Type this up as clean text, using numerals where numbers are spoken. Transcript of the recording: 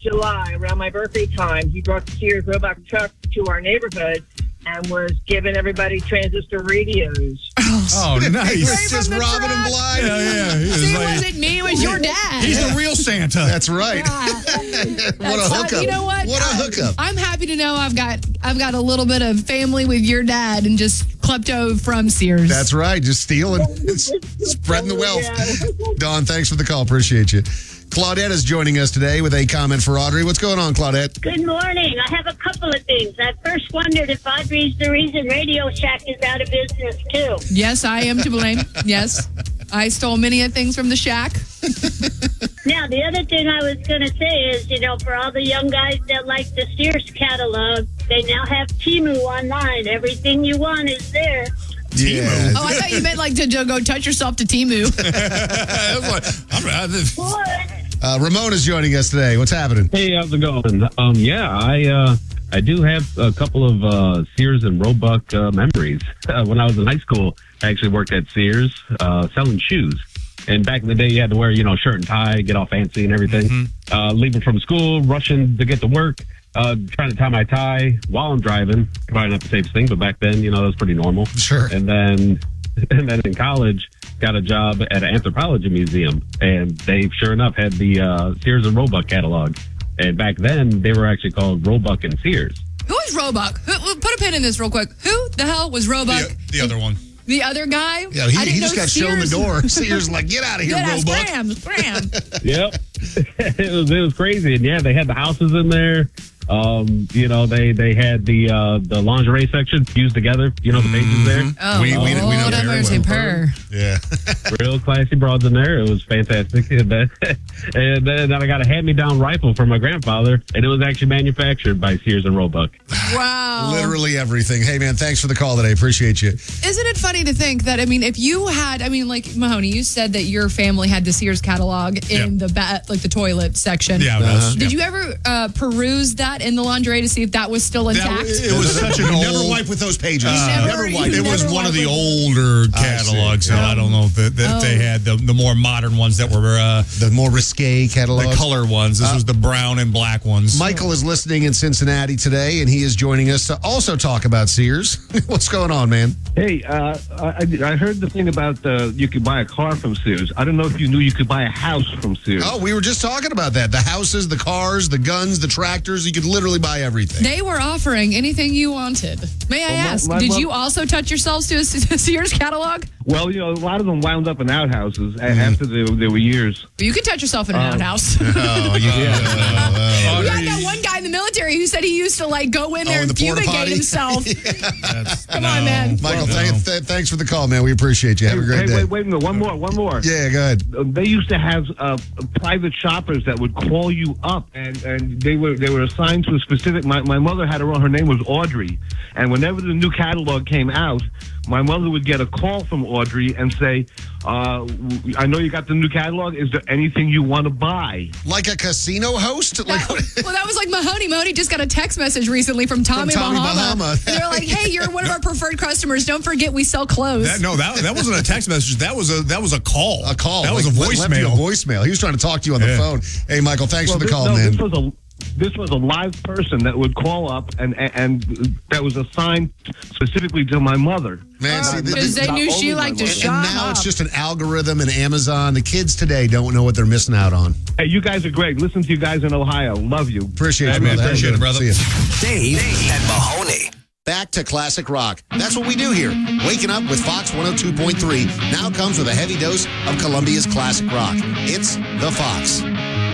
July, around my birthday time, he brought the Sears Roebuck truck to our neighborhood and was giving everybody transistor radios. Oh, nice. He was just robbing them blind. Yeah. See, it wasn't me, it was your dad. He's the real Santa. That's right. What a hookup. You know what? What a hookup. I'm happy to know I've got a little bit of family with your dad and just klepto from Sears. That's right. Just stealing, spreading the wealth. Yeah. Dawn, thanks for the call. Appreciate you. Claudette is joining us today with a comment for Audrey. What's going on, Claudette? Good morning. I have a couple of things. I first wondered if Audrey's the reason Radio Shack is out of business, too. Yes, I am to blame. Yes. I stole many of things from the shack. Now, the other thing I was going to say is, for all the young guys that like the Sears catalog, they now have Temu online. Everything you want is there. Yeah. Oh, I thought you meant like to go touch yourself to Temu. Ramon is joining us today. What's happening? Hey, how's it going? I do have a couple of Sears and Roebuck memories. When I was in high school, I actually worked at Sears selling shoes. And back in the day, you had to wear, shirt and tie, get all fancy and everything. Leaving from school, rushing to get to work, trying to tie my tie while I'm driving. Probably not the safest thing, but back then, that was pretty normal. Sure. And then in college, got a job at an anthropology museum, and they sure enough had the Sears and Roebuck catalog. And back then, they were actually called Roebuck and Sears. Who is Roebuck? Put a pin in this real quick. Who the hell was Roebuck? The other one. The other guy? Yeah, he just got shown the door. Sears like, get out of here, Roebuck. Scram. Yep. it was crazy. And yeah, they had the houses in there. They had the lingerie section fused together, the pages there. Oh, we know have mercy, purr. Yeah. Real classy broads in there. It was fantastic. And then I got a hand-me-down rifle from my grandfather, and it was actually manufactured by Sears and Roebuck. Wow. Literally everything. Hey, man, thanks for the call today. Appreciate you. Isn't it funny to think that, if you had, like Mahoney, you said that your family had the Sears catalog in the toilet section. Yeah. Did you ever peruse that in the lingerie to see if that was still intact? It was such an old... Never wipe with those pages. Never wipe. It was one of the with older catalogs, so I don't know if they had the more modern ones that were... the more risque catalog. The color ones. This was the brown and black ones. Michael is listening in Cincinnati today, and he is joining us to also talk about Sears. What's going on, man? Hey, I heard the thing about you could buy a car from Sears. I don't know if you knew you could buy a house from Sears. Oh, we were just talking about that. The houses, the cars, the guns, the tractors. You could literally buy everything. They were offering anything you wanted. May I ask, did you also touch yourselves to a Sears catalog? Well, a lot of them wound up in outhouses after there were years. You could touch yourself in an outhouse. Oh, yeah. We had that one guy in the military who said he used to go in there and fumigate himself. Come on, man. Michael, thanks for the call, man. We appreciate you. Have a great day. Wait a minute. One more. Yeah, go ahead. They used to have private shoppers that would call you up, and they were assigned to a specific. My mother had her name was Audrey, and whenever the new catalog came out, my mother would get a call from Audrey and say, I know you got the new catalog. Is there anything you want to buy? Like a casino host? That was like Mahoney. Mahoney just got a text message recently from Tommy Bahama. They're like, hey, you're one of our preferred customers. Don't forget we sell clothes. That wasn't a text message. That was a call. A call. That was a voicemail. Voicemail. He was trying to talk to you on the phone. Hey, Michael, thanks for the call, man. This was a live person that would call up and that was assigned specifically to my mother. Man, because they knew she liked to shop. And now it's just an algorithm and Amazon. The kids today don't know what they're missing out on. Hey, you guys are great. Listen to you guys in Ohio. Love you. Appreciate it, man. Appreciate it, brother. See you. Dave and Mahoney. Back to classic rock. That's what we do here. Waking up with Fox 102.3 now comes with a heavy dose of Columbia's classic rock. It's The Fox.